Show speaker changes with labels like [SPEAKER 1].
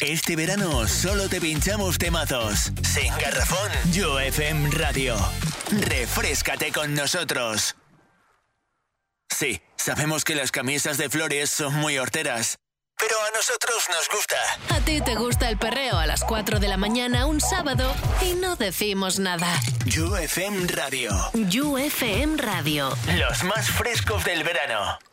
[SPEAKER 1] Este verano solo te pinchamos temazos. Sin garrafón, You FM Radio. Refréscate con nosotros. Sí, sabemos que las camisas de flores son muy horteras, pero a nosotros nos gusta.
[SPEAKER 2] A ti te gusta el perreo a las 4 de la mañana un sábado y no decimos nada.
[SPEAKER 1] You FM Radio.
[SPEAKER 2] You FM Radio.
[SPEAKER 1] Los más frescos del verano.